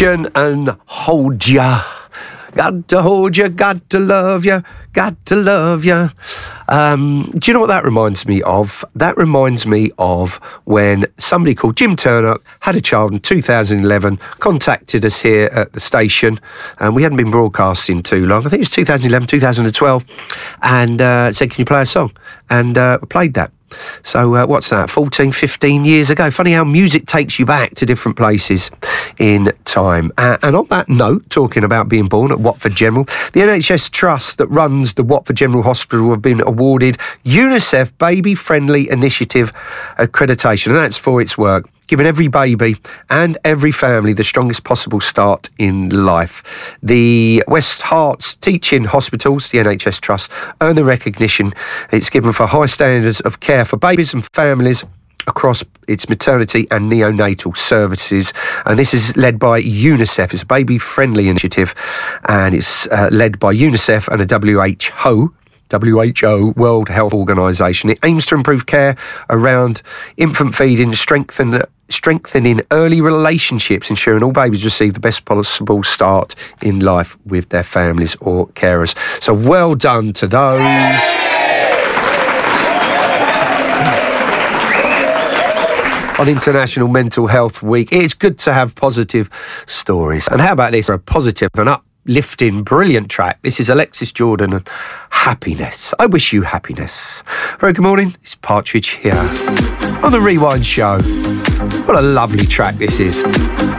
Station and Hold Ya. Got to hold you, got to love you, got to love you. Do you know what that reminds me of? That reminds me of when somebody called Jim Turnock had a child in 2011, contacted us here at the station, and we hadn't been broadcasting too long. I think it was 2011, 2012, and said, can you play a song? And we played that. So what's that, 14, 15 years ago? Funny how music takes you back to different places in time. And on that note, talking about being born at Watford General, the NHS Trust that runs the Watford General Hospital have been awarded UNICEF Baby Friendly Initiative accreditation, and that's for its work, giving every baby and every family the strongest possible start in life. The West Herts Teaching Hospitals, the NHS Trust, earn the recognition it's given for high standards of care for babies and families across its maternity and neonatal services. And this is led by UNICEF. It's a baby-friendly initiative, and it's led by UNICEF and a WHO, World Health Organization. It aims to improve care around infant feeding, strengthening early relationships, ensuring all babies receive the best possible start in life with their families or carers. So well done to those. On International Mental Health Week, it's good to have positive stories. And how about this, for a positive and uplifting, brilliant track? This is Alexis Jordan and Happiness. I wish you happiness. Very good morning, it's Partridge here on the Rewind Show. What a lovely track this is.